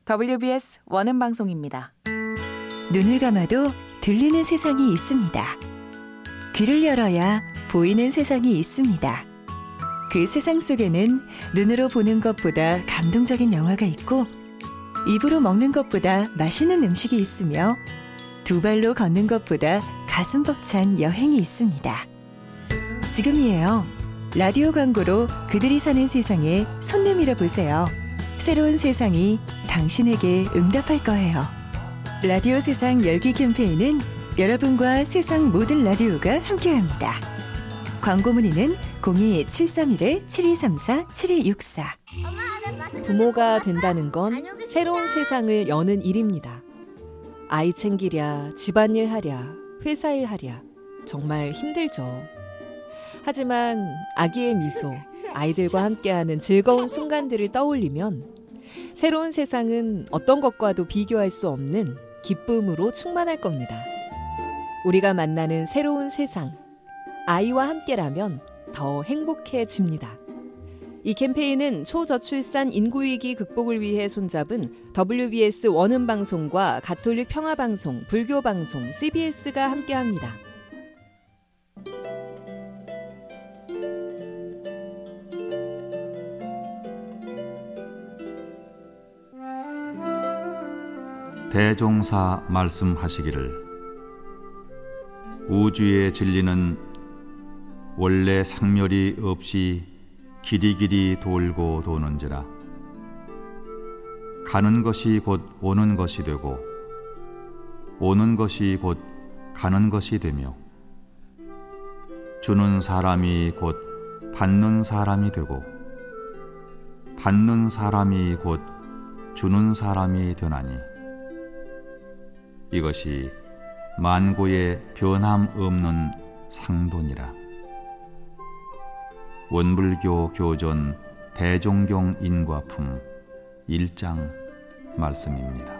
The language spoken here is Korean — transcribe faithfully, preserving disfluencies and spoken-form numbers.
더블유비에스 원음 방송입니다. 눈을 감아도 들리는 세상이 있습니다. 귀를 열어야 보이는 세상이 있습니다. 그 세상 속에는 눈으로 보는 것보다 감동적인 영화가 있고, 입으로 먹는 것보다 맛있는 음식이 있으며, 두 발로 걷는 것보다 가슴 벅찬 여행이 있습니다. 지금이에요. 라디오 광고로 그들이 사는 세상에 손 내밀어 보세요. 새로운 세상이 당신에게 응답할 거예요. 라디오 세상 열기 캠페인은 여러분과 세상 모든 라디오가 함께합니다. 광고 문의는 공이 칠삼일 칠이삼사 칠이육사. 부모가 된다는 건 새로운 세상을 여는 일입니다. 아이 챙기랴, 집안일 하랴, 회사일 하랴, 정말 힘들죠. 하지만 아기의 미소, 아이들과 함께하는 즐거운 순간들을 떠올리면 새로운 세상은 어떤 것과도 비교할 수 없는 기쁨으로 충만할 겁니다. 우리가 만나는 새로운 세상, 아이와 함께라면 더 행복해집니다. 이 캠페인은 초저출산 인구위기 극복을 위해 손잡은 더블유비에스 원음방송과 가톨릭 평화방송, 불교방송, 씨비에스가 함께합니다. 대종사 말씀하시기를, 우주의 진리는 원래 상멸이 없이 길이길이 돌고 도는지라. 가는 것이 곧 오는 것이 되고, 오는 것이 곧 가는 것이 되며, 주는 사람이 곧 받는 사람이 되고, 받는 사람이 곧 주는 사람이 되나니, 이것이 만고의 변함 없는 상도니라. 원불교 교존 대종경 인과품 일 장 말씀입니다.